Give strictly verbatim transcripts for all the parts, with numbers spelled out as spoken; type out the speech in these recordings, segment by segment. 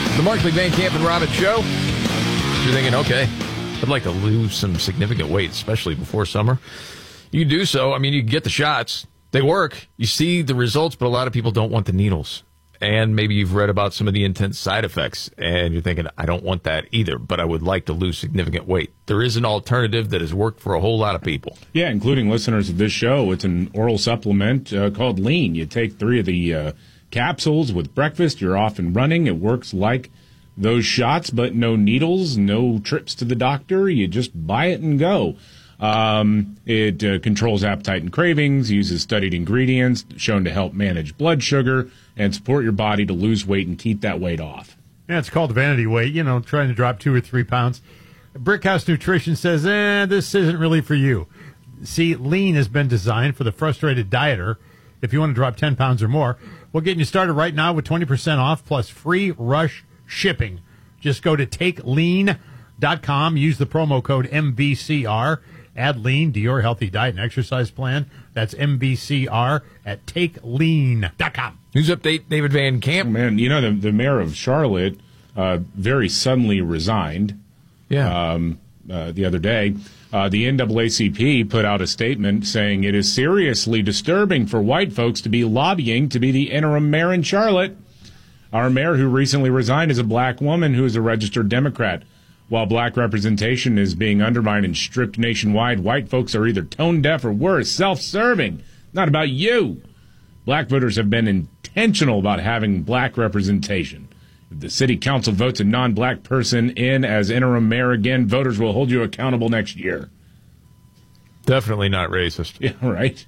The Markley, Van Camp, and Robbins Show. You're thinking, okay, I'd like to lose some significant weight, especially before summer. You can do so. I mean, you can get the shots. They work. You see the results, but a lot of people don't want the needles. And maybe you've read about some of the intense side effects, and you're thinking, I don't want that either, but I would like to lose significant weight. There is an alternative that has worked for a whole lot of people. Yeah, including listeners of this show. It's an oral supplement uh, called Lean. You take three of the uh, capsules with breakfast. You're off and running. It works like those shots, but no needles, no trips to the doctor. You just buy it and go. Um, it uh, controls appetite and cravings, uses studied ingredients, shown to help manage blood sugar, and support your body to lose weight and keep that weight off. Yeah, it's called vanity weight, you know, trying to drop two or three pounds. Brickhouse Nutrition says, eh, this isn't really for you. See, Lean has been designed for the frustrated dieter. If you want to drop ten pounds or more, we're getting you started right now with twenty percent off plus free rush shipping. Just go to take lean dot com, use the promo code M V C R, add Lean to your healthy diet and exercise plan. That's M V C R at take lean dot com. News update, David Van Camp. Oh, man, you know, the, the mayor of Charlotte uh, very suddenly resigned Yeah. um, uh, the other day. Uh, the N double A C P put out a statement saying it is seriously disturbing for white folks to be lobbying to be the interim mayor in Charlotte. Our mayor, who recently resigned, is a black woman who is a registered Democrat. While black representation is being undermined and stripped nationwide, white folks are either tone deaf or worse, self-serving. Not about you. Black voters have been intentional about having black representation. If the city council votes a non-black person in as interim mayor again, voters will hold you accountable next year. Definitely not racist. Yeah, right.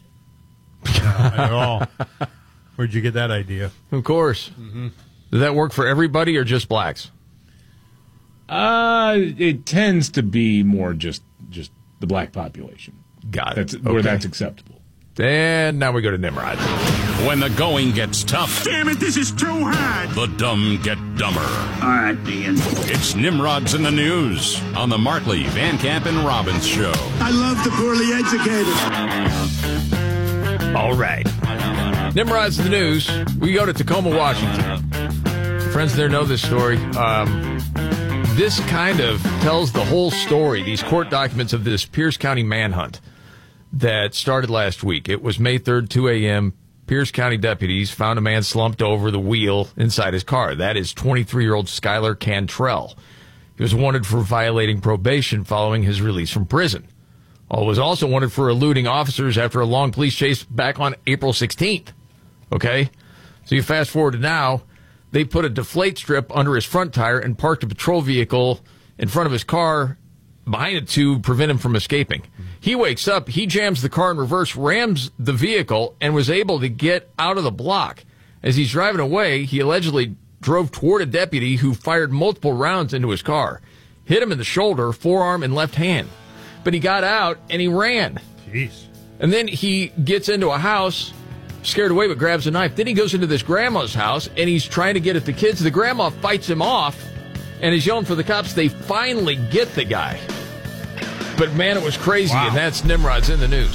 Not at all. Where'd you get that idea? Of course. Mm-hmm. Does that work for everybody or just blacks? Uh, it tends to be more just just the black population. Got it. That's okay. where that's acceptable. And now we go to Nimrod. When the going gets tough, Damn it, this is too hard. the dumb get dumber. All right, Ian. It's Nimrod's in the News on the Markley, Van Camp, and Robbins Show. I love the poorly educated. All right. Nimrod's in the News. We go to Tacoma, Washington. Friends there know this story. Um, this kind of tells the whole story, these court documents of this Pierce County manhunt that started last week. It was May third, two a.m. Pierce County deputies found a man slumped over the wheel inside his car. That is twenty-three-year-old Skylar Cantrell. He was wanted for violating probation following his release from prison. He was also wanted for eluding officers after a long police chase back on April sixteenth. Okay? So you fast forward to now, they put a deflate strip under his front tire and parked a patrol vehicle in front of his car behind it to prevent him from escaping. He wakes up, he jams the car in reverse, rams the vehicle, and was able to get out of the block. As he's driving away, he allegedly drove toward a deputy who fired multiple rounds into his car, hit him in the shoulder, forearm, and left hand. But he got out and he ran. Jeez. And then he gets into a house, scared away, but grabs a knife. Then he goes into this grandma's house, and he's trying to get at the kids. The grandma fights him off and is yelling for the cops. They finally get the guy. But, man, it was crazy, wow. And that's Nimrod's in the News.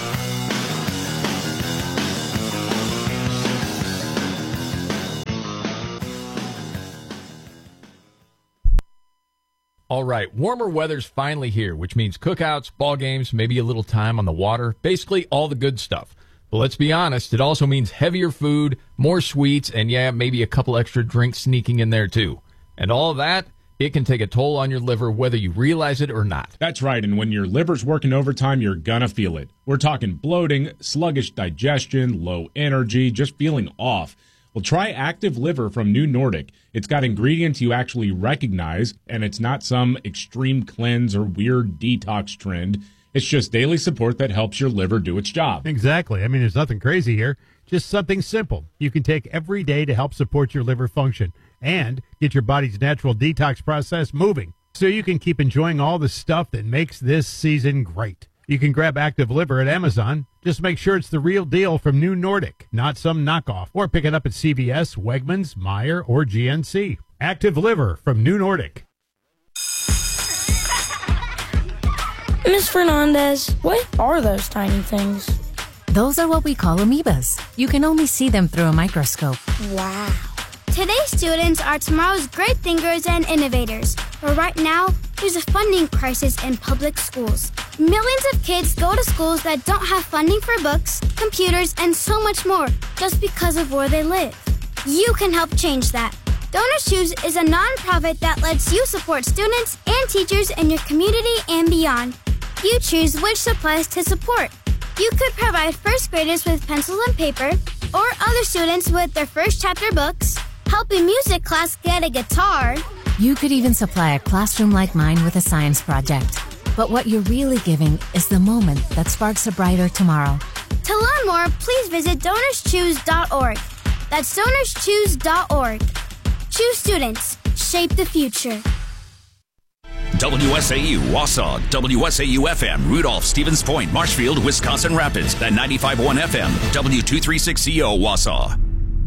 All right, warmer weather's finally here, which means cookouts, ball games, maybe a little time on the water, basically all the good stuff. But let's be honest, it also means heavier food, more sweets, and yeah, maybe a couple extra drinks sneaking in there too. And all of that, it can take a toll on your liver whether you realize it or not. That's right, and when your liver's working overtime, you're gonna feel it. We're talking bloating, sluggish digestion, low energy, just feeling off. Well, try Active Liver from New Nordic. It's got ingredients you actually recognize, and it's not some extreme cleanse or weird detox trend. It's just daily support that helps your liver do its job. Exactly. I mean, there's nothing crazy here. Just something simple you can take every day to help support your liver function and get your body's natural detox process moving so you can keep enjoying all the stuff that makes this season great. You can grab Active Liver at Amazon. Just make sure it's the real deal from New Nordic, not some knockoff. Or pick it up at C V S, Wegmans, Meijer, or G N C. Active Liver from New Nordic. Miss Fernandez, what are those tiny things? Those are what we call amoebas. You can only see them through a microscope. Wow. Today's students are tomorrow's great thinkers and innovators. But right now, there's a funding crisis in public schools. Millions of kids go to schools that don't have funding for books, computers, and so much more just because of where they live. You can help change that. Donors Choose is a nonprofit that lets you support students and teachers in your community and beyond. You choose which supplies to support. You could provide first graders with pencils and paper, or other students with their first chapter books, help a music class get a guitar. You could even supply a classroom like mine with a science project. But what you're really giving is the moment that sparks a brighter tomorrow. To learn more, please visit donors choose dot org. That's donors choose dot org. Choose students. Shape the future. W S A U Wausau, W S A U F M, Rudolph, Stevens Point, Marshfield, Wisconsin Rapids, and ninety-five point one F M, W two thirty-six C O Wausau.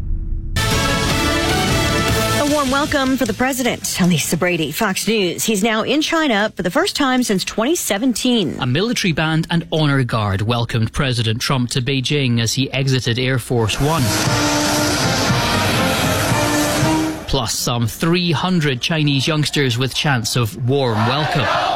A warm welcome for the president, Lisa Brady, Fox News. He's now in China for the first time since twenty seventeen. A military band and honor guard welcomed President Trump to Beijing as he exited Air Force One. Plus, some three hundred Chinese youngsters with chants of warm welcome.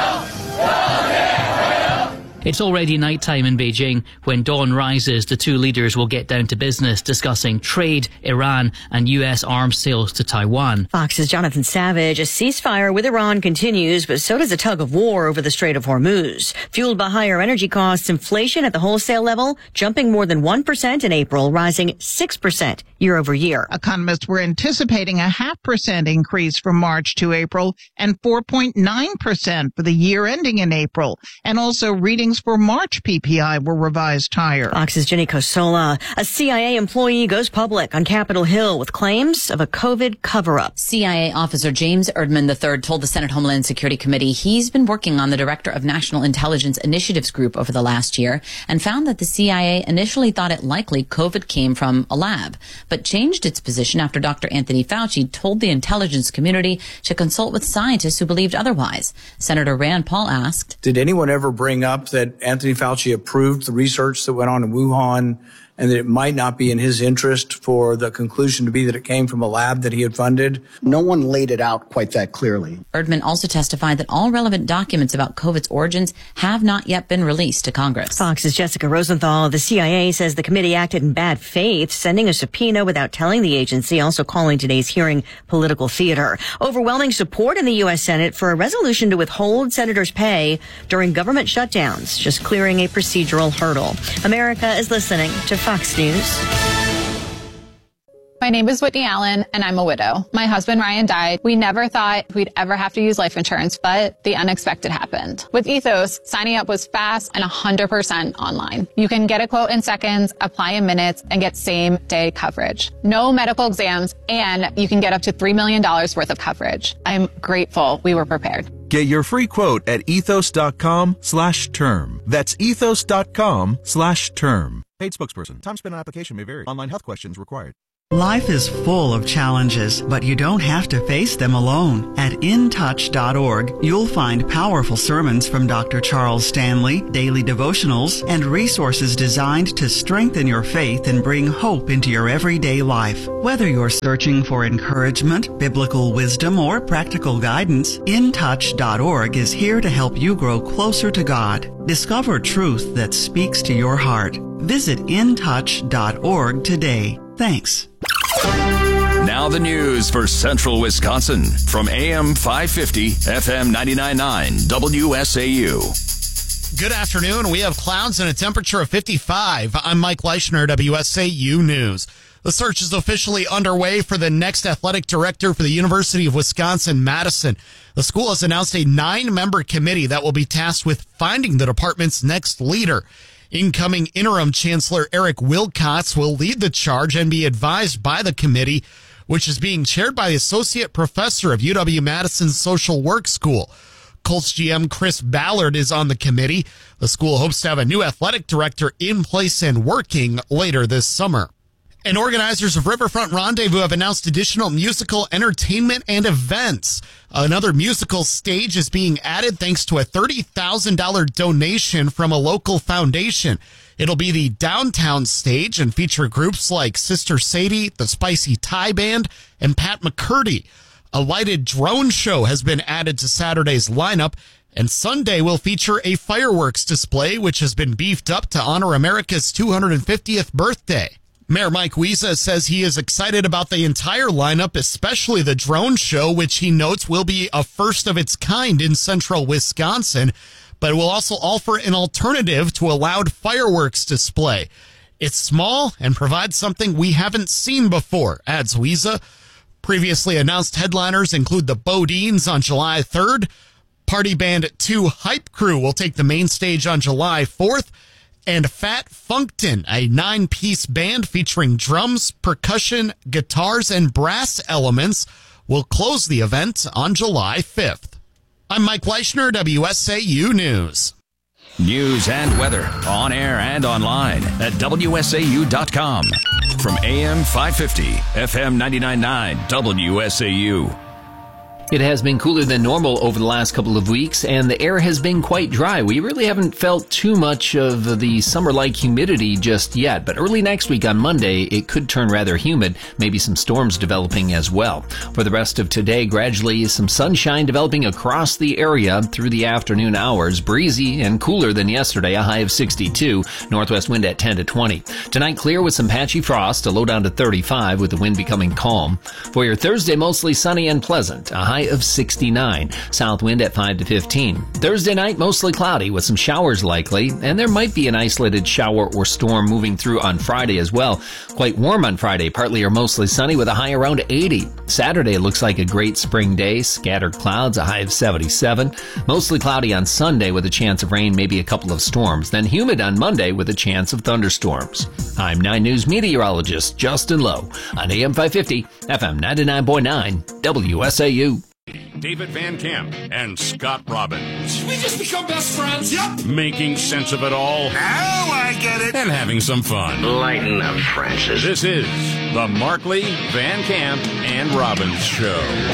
It's already nighttime in Beijing. When dawn rises, the two leaders will get down to business, discussing trade, Iran, and U S arms sales to Taiwan. Fox's Jonathan Savage. A ceasefire with Iran continues, but so does a tug of war over the Strait of Hormuz. Fueled by higher energy costs, inflation at the wholesale level jumping more than one percent in April, rising six percent year over year. Economists were anticipating a half percent increase from March to April and four point nine percent for the year ending in April. And also readings for March P P I were revised higher. Fox's Jenny Cosola. A C I A employee goes public on Capitol Hill with claims of a COVID cover-up. C I A Officer James Erdman the third told the Senate Homeland Security Committee he's been working on the Director of National Intelligence Initiatives Group over the last year and found that the C I A initially thought it likely COVID came from a lab, but changed its position after Doctor Anthony Fauci told the intelligence community to consult with scientists who believed otherwise. Senator Rand Paul asked, did anyone ever bring up that Anthony Fauci approved the research that went on in Wuhan and that it might not be in his interest for the conclusion to be that it came from a lab that he had funded? No one laid it out quite that clearly. Erdman also testified that all relevant documents about COVID's origins have not yet been released to Congress. Fox's Jessica Rosenthal. The C I A says the committee acted in bad faith, sending a subpoena without telling the agency, also calling today's hearing political theater. Overwhelming support in the U S Senate for a resolution to withhold senators' pay during government shutdowns, just clearing a procedural hurdle. America is listening to Fox News. My name is Whitney Allen, and I'm a widow. My husband, Ryan, died. We never thought we'd ever have to use life insurance, but the unexpected happened. With Ethos, signing up was fast and one hundred percent online. You can get a quote in seconds, apply in minutes, and get same-day coverage. No medical exams, and you can get up to three million dollars worth of coverage. I'm grateful we were prepared. Get your free quote at ethos.com slash term. That's ethos.com slash term. Paid spokesperson. Time spent on application may vary. Online health questions required. Life is full of challenges, but you don't have to face them alone. At in touch dot org, you'll find powerful sermons from Doctor Charles Stanley, daily devotionals, and resources designed to strengthen your faith and bring hope into your everyday life. Whether you're searching for encouragement, biblical wisdom, or practical guidance, in touch dot org is here to help you grow closer to God. Discover truth that speaks to your heart. Visit in touch dot org today. Thanks. Now the news for Central Wisconsin from A M five fifty, F M ninety-nine point nine, W S A U. Good afternoon. We have clouds and a temperature of fifty-five. I'm Mike Leischner, W S A U News. The search is officially underway for the next athletic director for the University of Wisconsin-Madison. The school has announced a nine-member committee that will be tasked with finding the department's next leader. Incoming interim chancellor Eric Wilcox will lead the charge and be advised by the committee, which is being chaired by the associate professor of U W-Madison's social work school. Colts G M Chris Ballard is on the committee. The school hopes to have a new athletic director in place and working later this summer. And organizers of Riverfront Rendezvous have announced additional musical entertainment and events. Another musical stage is being added thanks to a thirty thousand dollars donation from a local foundation. It'll be the downtown stage and feature groups like Sister Sadie, the Spicy Thai Band, and Pat McCurdy. A lighted drone show has been added to Saturday's lineup, and Sunday will feature a fireworks display, which has been beefed up to honor America's two hundred fiftieth birthday. Mayor Mike Wiese says he is excited about the entire lineup, especially the drone show, which he notes will be a first of its kind in central Wisconsin, but it will also offer an alternative to a loud fireworks display. It's small and provides something we haven't seen before, adds Wiese. Previously announced headliners include the Bodines on July third. Party Band two Hype Crew will take the main stage on July fourth. And Fat Funkton, a nine-piece band featuring drums, percussion, guitars, and brass elements, will close the event on July fifth. I'm Mike Leischner, W S A U News. News and weather on air and online at W S A U dot com. From A M five fifty, F M ninety-nine point nine, W S A U. It has been cooler than normal over the last couple of weeks, and the air has been quite dry. We really haven't felt too much of the summer-like humidity just yet, but early next week on Monday, it could turn rather humid, maybe some storms developing as well. For the rest of today, gradually some sunshine developing across the area through the afternoon hours, breezy and cooler than yesterday, a high of sixty-two, northwest wind at ten to twenty. Tonight, clear with some patchy frost, a low down to thirty-five with the wind becoming calm. For your Thursday, mostly sunny and pleasant, a high of sixty-nine, south wind at five to fifteen. Thursday night, mostly cloudy with some showers likely, and there might be an isolated shower or storm moving through on Friday as well. Quite warm on Friday, partly or mostly sunny with a high around eighty. Saturday looks like a great spring day, scattered clouds, a high of seventy-seven. Mostly cloudy on Sunday with a chance of rain, maybe a couple of storms. Then humid on Monday with a chance of thunderstorms. I'm nine News meteorologist Justin Lowe on A M five fifty, F M ninety-nine point nine, W S A U. David Van Camp and Scott Robbins. We just become best friends. Yep. Making sense of it all. Now I get it. And having some fun. Lighten up, Francis. This is the Markley, Van Camp, and Robbins Show.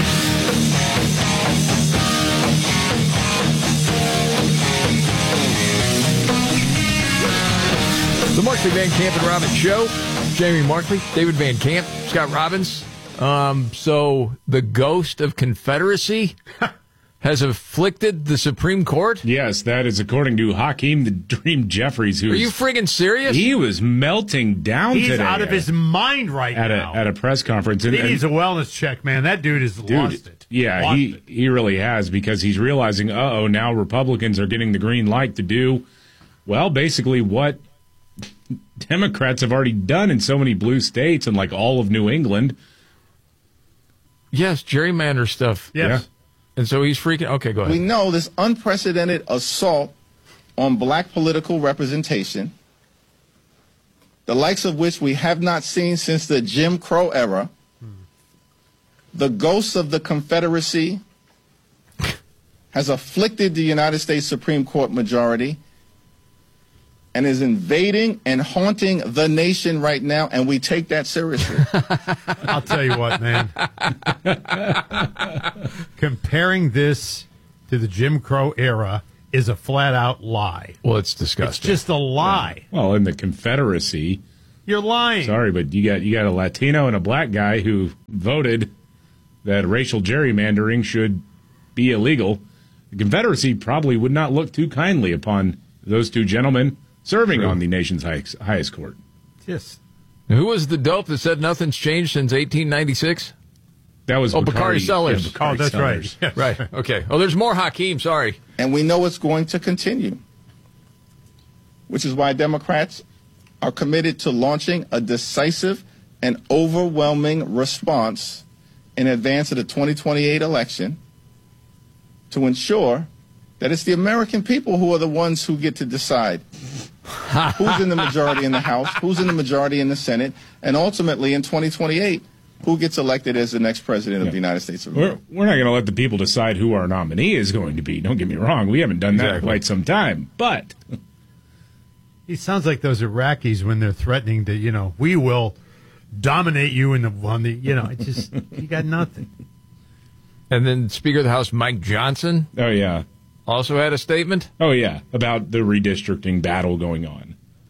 The Markley, Van Camp, and Robbins Show. Jamie Markley, David Van Camp, Scott Robbins. Um, so the ghost of Confederacy has afflicted the Supreme Court? Yes, that is according to Hakeem the Dream Jeffries. Who Are you friggin' serious? He was melting down He's today. out of his mind right at now. A, at a press conference. And, he needs a wellness check, man. That dude has dude, lost it. Yeah, lost he, it. he really has, because he's realizing, uh-oh, now Republicans are getting the green light to do, well, basically what Democrats have already done in so many blue states and like all of New England. Yes, gerrymander stuff. Yes. Yeah. And so he's freaking... Okay, go ahead. We know this unprecedented assault on black political representation, the likes of which we have not seen since the Jim Crow era, hmm. the ghost of the Confederacy has afflicted the United States Supreme Court majority and is invading and haunting the nation right now, and we take that seriously. I'll tell you what, man. Comparing this to the Jim Crow era is a flat-out lie. Well, it's disgusting. It's just a lie. Yeah. Well, in the Confederacy... You're lying. Sorry, but you got you got a Latino and a black guy who voted that racial gerrymandering should be illegal. The Confederacy probably would not look too kindly upon those two gentlemen serving True. on the nation's highest, highest court. Yes. Who was the dope that said nothing's changed since eighteen ninety-six? That was oh, Bacardi, Bacardi Sellers. Yeah, Bacardi oh, that's Sellers. right. Yes. Right. Okay. Oh, there's more Hakeem. Sorry. And we know it's going to continue, which is why Democrats are committed to launching a decisive and overwhelming response in advance of the twenty twenty-eight election to ensure that it's the American people who are the ones who get to decide who's in the majority in the House, who's in the majority in the Senate, and ultimately in twenty twenty-eight, who gets elected as the next president yeah. of the United States of America. We're, we're not going to let the people decide who our nominee is going to be. Don't get me wrong. We haven't done that exactly. in quite some time. But he sounds like those Iraqis when they're threatening to, you know, we will dominate you in the, on the, you know, it just, you got nothing. And then Speaker of the House Mike Johnson. Oh, yeah. Also had a statement? Oh, yeah, about the redistricting battle going on.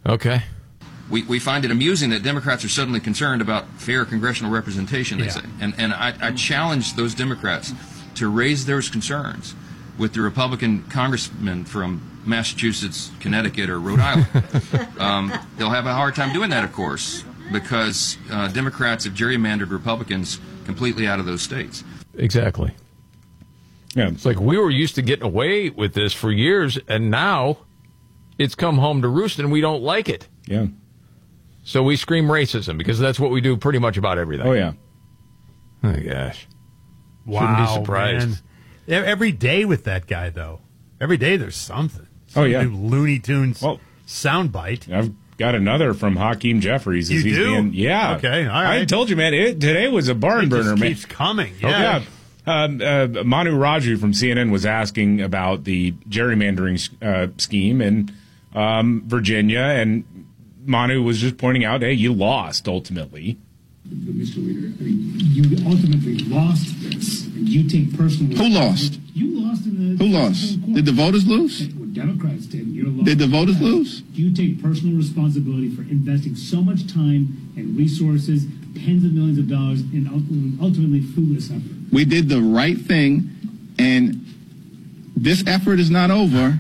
Okay. We, we find it amusing that Democrats are suddenly concerned about fair congressional representation, they Yeah. say. And, and I, I challenge those Democrats to raise those concerns with the Republican congressmen from Massachusetts, Connecticut, or Rhode Island. um, they'll have a hard time doing that, of course, because uh, Democrats have gerrymandered Republicans completely out of those states. Exactly. Yeah. It's like we were used to getting away with this for years, and now it's come home to roost, and we don't like it. Yeah. So we scream racism because that's what we do pretty much about everything. Oh, yeah. Oh, gosh. Wow, Shouldn't be surprised. man. E- Every day with that guy, though. Every day there's something. Some Oh, yeah. new Looney Tunes Well, soundbite. I've got another from Hakeem Jeffries. You as he's do? Being, yeah. Okay, all I right. told you, man, it, today was a barn It burner, just man. keeps coming. Oh, Yeah. yeah. Um, uh, Manu Raju from C N N was asking about the gerrymandering uh, scheme in um, Virginia, and Manu was just pointing out, hey, you lost ultimately. Mister Leader, I mean, you ultimately lost this, and you take personal. Who lost? You lost in the. Who lost? Did the voters lose? Well, Democrats did. You're lost. Did the voters lose? You take personal responsibility for investing so much time and resources, tens of millions of dollars, in ultimately, ultimately fruitless effort. We did the right thing, and this effort is not over.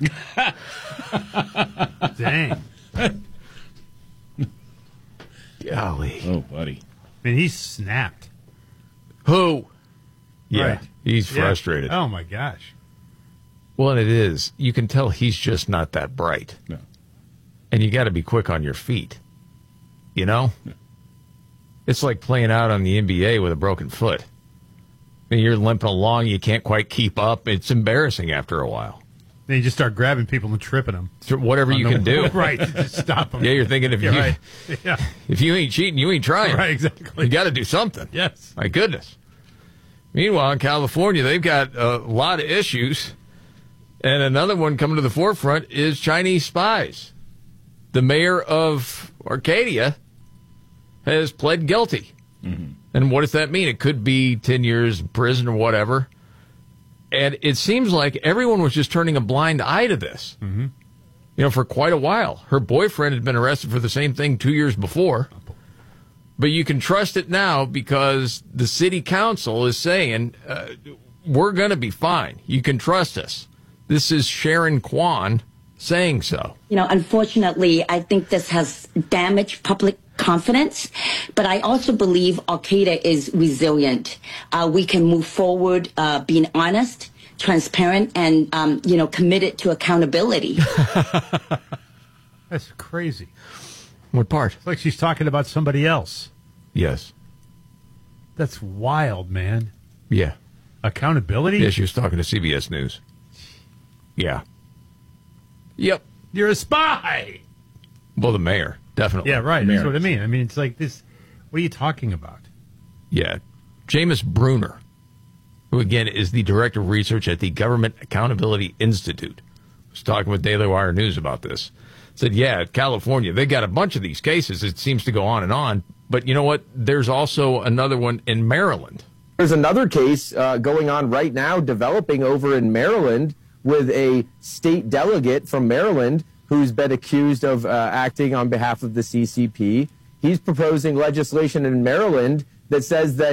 Dang. Golly. Oh, buddy. I mean, he's snapped. Who? Yeah. Right. He's Yeah. frustrated. Oh, my gosh. Well, and it is. You can tell he's just not that bright. No. And you got to be quick on your feet. You know? No. It's like playing out on the N B A with a broken foot. I mean, you're limping along, you can't quite keep up. It's embarrassing after a while. Then you just start grabbing people and tripping them. So whatever you On the- can do. Right. Just stop them. Yeah, you're thinking if Yeah, you right. Yeah. if you ain't cheating, you ain't trying. Right, exactly. You got to do something. Yes. My goodness. Meanwhile, in California, they've got a lot of issues. And another one coming to the forefront is Chinese spies. The mayor of Arcadia has pled guilty. Mm-hmm. And what does that mean? It could be ten years in prison or whatever. And it seems like everyone was just turning a blind eye to this. Mm-hmm. You know, for quite a while. Her boyfriend had been arrested for the same thing two years before. But you can trust it now because the city council is saying, uh, we're going to be fine. You can trust us. This is Sharon Kwan saying so. You know, unfortunately, I think this has damaged public confidence, but I also believe Al-Qaeda is resilient. Uh, we can move forward uh, being honest, transparent, and, um, you know, committed to accountability. That's crazy. What part? It's like she's talking about somebody else. Yes. That's wild, man. Yeah. Accountability? Yeah, she was talking to C B S News. Yeah. Yep. You're a spy. Well, the mayor, definitely. Yeah, right. Mayor. That's what I mean. I mean, it's like this. What are you talking about? Yeah. Jameis Bruner, who again is the director of research at the Government Accountability Institute, was talking with Daily Wire News about this. Said, yeah, California, they got a bunch of these cases. It seems to go on and on. But you know what? There's also another one in Maryland. There's another case uh, going on right now, developing over in Maryland, with a state delegate from Maryland who's been accused of uh, acting on behalf of the C C P. He's proposing legislation in Maryland that says that